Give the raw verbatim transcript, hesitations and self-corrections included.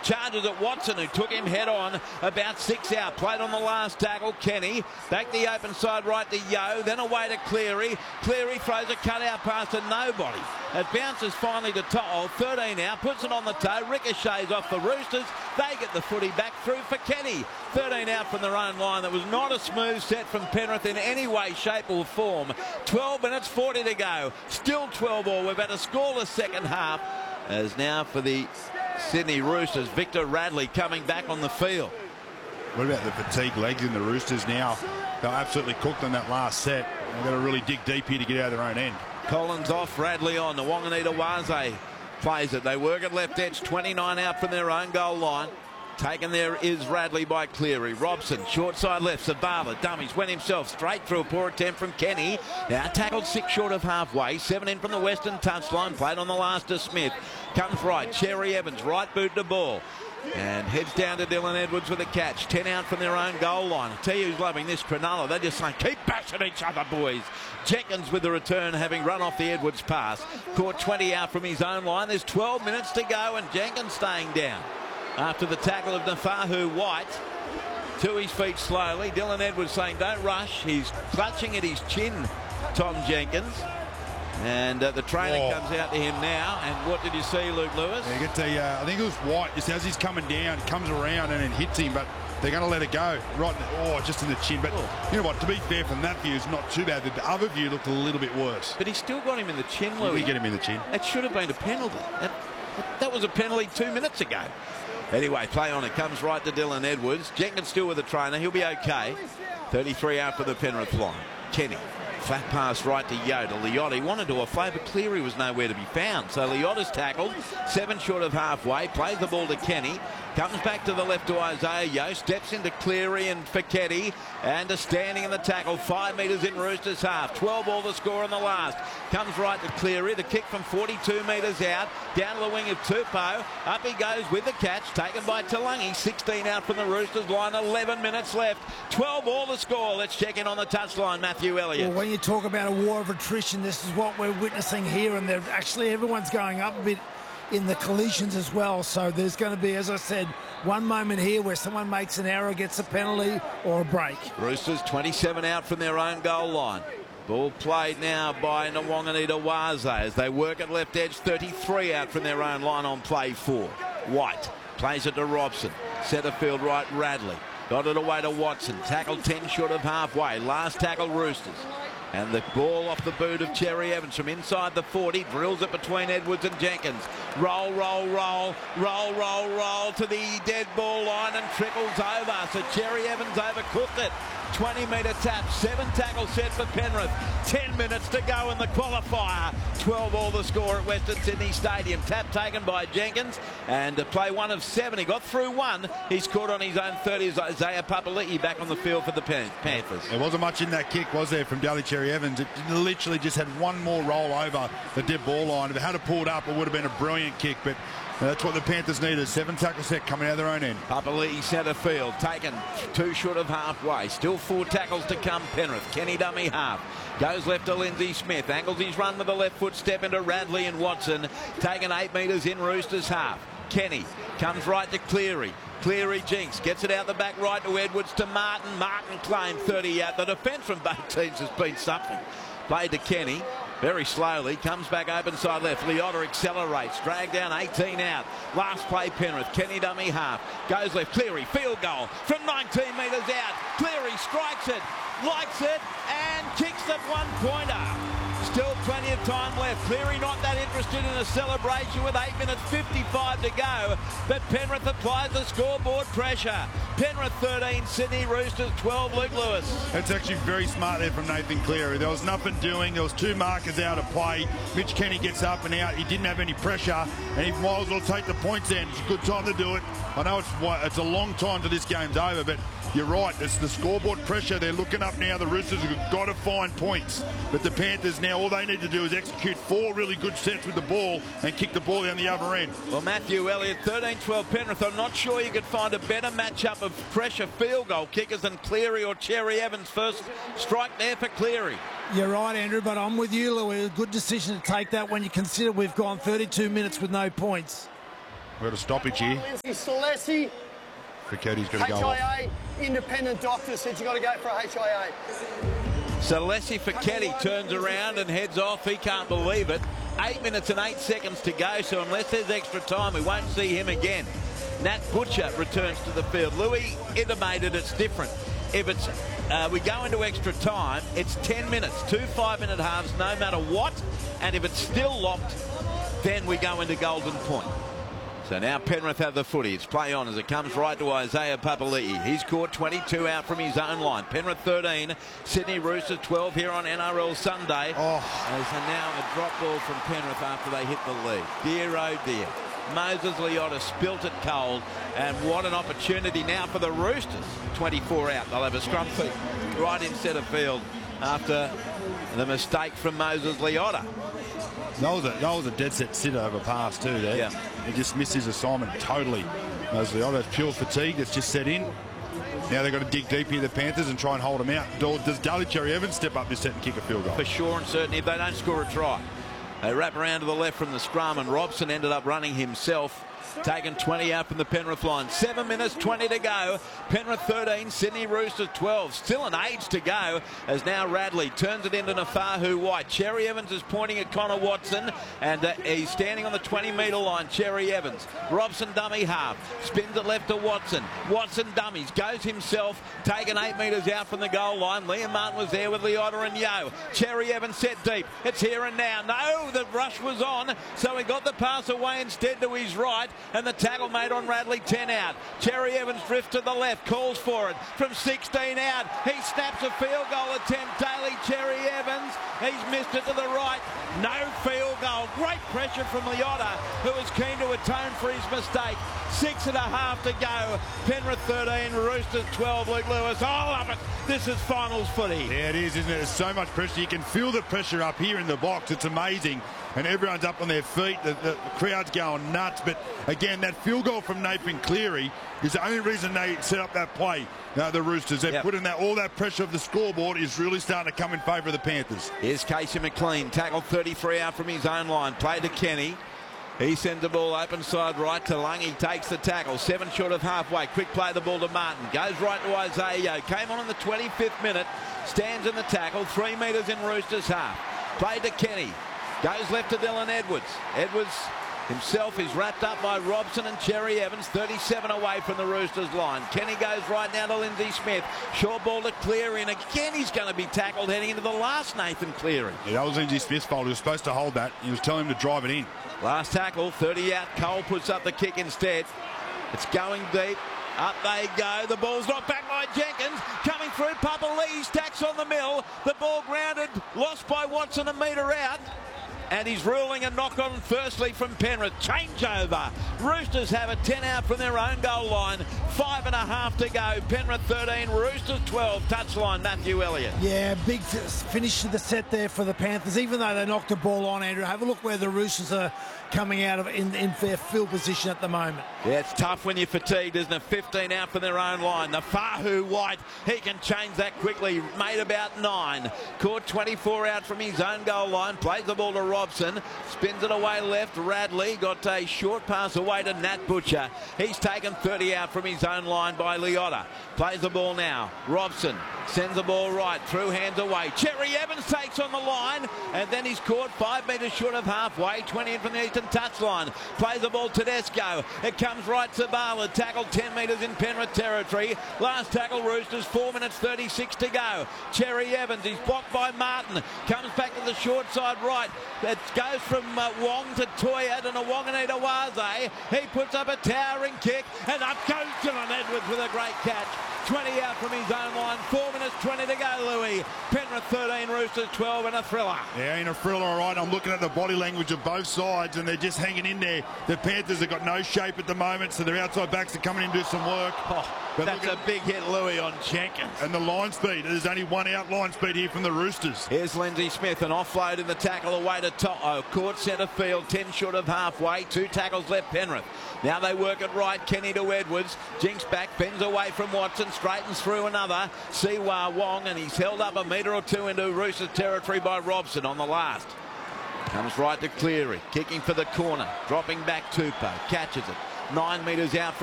Charges at Watson, who took him head on. About six out. Played on the last tackle. Kenny. Back the open side right to Yo. Then away to Cleary. Cleary throws a cutout pass to nobody. It bounces finally to Toll. thirteen out. Puts it on the toe. Ricochets off the Roosters. They get the footy back through for Kenny. thirteen out from their own line. That was not a smooth set from Penrith in any way, shape or form. twelve minutes, forty to go. Still twelve all. We've had a scoreless second half. As now for the Sydney Roosters, Victor Radley coming back on the field. What about the fatigue legs in the Roosters now? They're absolutely cooked on that last set. They've got to really dig deep here to get out of their own end. Collins off, Radley on. Nwanganita Waze plays it. They work at left edge, twenty-nine out from their own goal line. Taken there is Radley by Cleary. Robson, short side left. Zavala, dummies, went himself straight through a poor attempt from Kenny. Now tackled six short of halfway. Seven in from the western touchline. Played on the last to Smith. Comes right. Cherry Evans, right boot to ball. And heads down to Dylan Edwards with a catch. ten out from their own goal line. I tell you who's loving this, Cronulla. They're just saying, keep bashing each other, boys. Jenkins with the return, having run off the Edwards pass. Caught twenty out from his own line. There's twelve minutes to go, and Jenkins staying down after the tackle of Nafahu White. To his feet slowly. Dylan Edwards saying, don't rush. He's clutching at his chin, Tom Jenkins. And uh, the trainer oh. comes out to him now. And what did you see, Luke Lewis? Yeah, get the, uh, I think it was White. Just as he's coming down, comes around and then hits him. But they're going to let it go. Right, in the, oh, just in the chin. But oh. you know what? To be fair, from that view, it's not too bad. The other view looked a little bit worse. But he still got him in the chin, Louis. Did he get him in the chin? It should have been a penalty. That, that was a penalty two minutes ago. Anyway, play on. It comes right to Dylan Edwards. Jenkins still with the trainer. He'll be okay. thirty-three out for the Penrith line. Kenny. Flat pass right to Yo to Liotta. He wanted to offload, but Cleary was nowhere to be found. So Liotta's tackled. Seven short of halfway. Plays the ball to Kenny. Comes back to the left to Isaiah Yo. Steps into Cleary and Fiketti. And a standing in the tackle. Five metres in Roosters half. twelve all the score in the last. Comes right to Cleary. The kick from forty-two metres out. Down to the wing of Tupou. Up he goes with the catch. Taken by Talangi. sixteen out from the Roosters line. eleven minutes left. twelve all the score. Let's check in on the touchline. Matthew Elliott. Well, when you talk about a war of attrition, this is what we're witnessing here. And they're actually, everyone's going up a bit in the collisions as well. So there's going to be, as I said, one moment here where someone makes an error, gets a penalty or a break. Roosters twenty-seven out from their own goal line. Ball played now by Nwanganita Waze as they work at left edge. thirty-three out from their own line on play four. White plays it to Robson. Centre field right, Radley. Got it away to Watson. Tackled ten short of halfway. Last tackle, Roosters. And the ball off the boot of Cherry Evans from inside the forty. Drills it between Edwards and Jenkins. Roll, roll, roll. Roll, roll, roll to the dead ball line and trickles over. So Cherry Evans overcooked it. twenty metre tap. Seven tackle set for Penrith. ten minutes to go in the qualifier. twelve all the score at Western Sydney Stadium. Tap taken by Jenkins. And to play one of seven. He got through one. He's caught on his own thirty. Isaiah Papali'i back on the field for the Panthers. There wasn't much in that kick, was there, from Daly Cherry Evans? It literally just had one more roll over the dead ball line. If it had pulled up, it would have been a brilliant kick, but that's what the Panthers needed. Seven tackle set coming out of their own end. Papali'i centre field, taken two short of halfway. Still four tackles to come, Penrith. Kenny dummy half. Goes left to Lindsay Smith. Angles his run with the left foot, step into Radley and Watson. Taken eight metres in Roosters half. Kenny comes right to Cleary. Cleary jinx, gets it out the back right to Edwards to Martin. Martin claimed thirty out. The defence from both teams has been something. Played to Kenny. Very slowly, comes back open side left. Liotta accelerates, dragged down eighteen out. Last play Penrith, Kenny dummy half. Goes left, Cleary, field goal from nineteen metres out. Cleary strikes it, likes it, and kicks the one-pointer. Still plenty of time left. Cleary not that interested in a celebration with eight minutes fifty-five to go. But Penrith applies the scoreboard pressure. Penrith thirteen, Sydney Roosters twelve, Luke Lewis. That's actually very smart there from Nathan Cleary. There was nothing doing. There was two markers out of play. Mitch Kenny gets up and out. He didn't have any pressure. And he might as well take the points in. It's a good time to do it. I know it's, it's a long time till this game's over, but you're right. It's the scoreboard pressure. They're looking up now. The Roosters have got to find points. But the Panthers now, all they need to do is execute four really good sets with the ball and kick the ball down the other end. Well, Matthew Elliott, thirteen twelve Penrith. I'm not sure you could find a better matchup of pressure field goal kickers than Cleary or Cherry Evans. First strike there for Cleary. You're right, Andrew, but I'm with you, Louis. Good decision to take that when you consider we've gone thirty-two minutes with no points. We've got a stoppage here. Lindsay Salesi. Feketi's got to go H off. I A, independent doctor said you got to go for a H I A. So Leslie Feketi turns around and heads off. He can't believe it. Eight minutes and eight seconds to go, so unless there's extra time, we won't see him again. Nat Butcher returns to the field. Louis intimated it's different. If it's uh, we go into extra time, it's ten minutes, two five-minute halves, no matter what. And if it's still locked, then we go into golden point. So now Penrith have the footy. It's play on as it comes right to Isaiah Papali'i. He's caught twenty-two out from his own line. Penrith thirteen, Sydney Roosters twelve here on N R L Sunday. Oh. As now a drop ball from Penrith after they hit the lead. Dear, oh dear. Moses Leota spilt it cold, and what an opportunity now for the Roosters. twenty-four out. They'll have a scrum feed right in centre field after the mistake from Moses Leota. That was a, that was a dead set sitter over pass too there. Yeah. He just missed his assignment totally. Moses Leota has pure fatigue that's just set in. Now they've got to dig deep here, the Panthers, and try and hold them out. Does Daly Cherry Evans step up this set and kick a field goal? For sure and certainly if they don't score a try. They wrap around to the left from the scrum, and Robson ended up running himself. Taken twenty out from the Penrith line. Seven minutes, twenty to go. Penrith thirteen, Sydney Roosters twelve. Still an age to go as now Radley turns it into Nafahu White. Cherry Evans is pointing at Connor Watson, and uh, he's standing on the twenty metre line. Cherry Evans. Robson dummy half. Spins it left to Watson. Watson dummies. Goes himself. Taken eight metres out from the goal line. Liam Martin was there with Leota and Yo. Cherry Evans set deep. It's here and now. No, the rush was on, so he got the pass away instead to his right. And the tackle made on Radley, ten out. Cherry Evans drifts to the left, calls for it from sixteen out. He snaps a field goal attempt. Daly Cherry Evans, he's missed it to the right. No field goal. Great pressure from Leota, who was keen to atone for his mistake. Six and a half to go. Penrith thirteen, Roosters twelve. Luke Lewis, oh, I love it. This is finals footy. Yeah, it is, isn't it? There's so much pressure. You can feel the pressure up here in the box. It's amazing. And everyone's up on their feet. The, the, the crowd's going nuts. But again, that field goal from Nathan Cleary is the only reason they set up that play. Now, the Roosters, they've yep. put in that, all that pressure of the scoreboard is really starting to come in favour of the Panthers. Here's Casey McLean, tackled thirty-three out from his own line. Play to Kenny. He sends the ball open side right to Lung. He takes the tackle. Seven short of halfway. Quick play the ball to Martin. Goes right to Isaiah. Came on in the twenty-fifth minute. Stands in the tackle. Three metres in Roosters half. Play to Kenny. Goes left to Dylan Edwards. Edwards himself is wrapped up by Robson and Cherry Evans. thirty-seven away from the Roosters line. Kenny goes right now to Lindsay Smith. Short ball to Cleary. And again, he's going to be tackled heading into the last Nathan Cleary. Yeah, that was Lindsay Smith's fault. He was supposed to hold that. He was telling him to drive it in. Last tackle, thirty out. Cole puts up the kick instead. It's going deep. Up they go. The ball's knocked back by Jenkins. Coming through, Papali'i stacks on the mill. The ball grounded, lost by Watson a metre out. And he's ruling a knock on firstly from Penrith. Changeover. Roosters have a ten out from their own goal line. Five and a half to go. Penrith thirteen, Roosters twelve. Touchline, Matthew Elliott. Yeah, big finish to the set there for the Panthers. Even though they knocked the ball on, Andrew, have a look where the Roosters are coming out of in, in their field position at the moment. Yeah, it's tough when you're fatigued, isn't it? fifteen out from their own line. The Fahu White, he can change that quickly. Made about nine. Caught twenty-four out from his own goal line. Plays the ball to Robson. Spins it away left. Radley got a short pass away to Nat Butcher. He's taken thirty out from his own line by Leota. Plays the ball now. Robson sends the ball right. Through hands away. Cherry Evans takes on the line. And then he's caught five metres short of halfway. twenty in from the eastern touchline. Plays the ball to Tedesco. It comes right to Bala. Tackled ten metres in Penrith territory. Last tackle Roosters. four minutes thirty-six to go. Cherry Evans. He's blocked by Martin. Comes back to the short side right. It goes from uh, Wong to Toya to Nwanganita Waze. He puts up a towering kick. And up goes Dylan Edwards with a great catch. twenty out from his own line. four minutes twenty to go, Louis. Penrith thirteen, Roosters twelve, and a thriller. Yeah, in a thriller, all right. I'm looking at the body language of both sides, and they're just hanging in there. The Panthers have got no shape at the moment, so their outside backs are coming in to do some work. Oh, but that's a big hit, Louis, on Jenkins. And the line speed. There's only one out line speed here from the Roosters. Here's Lindsay Smith, an offload in the tackle away to To'o. Caught centre field, ten short of halfway. Two tackles left Penrith. Now they work it right. Kenny to Edwards. Jinks back, bends away from Watson, straightens through another. Siwa Wong, and he's held up a metre or two into Roosters territory by Robson on the last. Comes right to Cleary, kicking for the corner, dropping back Tupou, catches it. Nine metres out from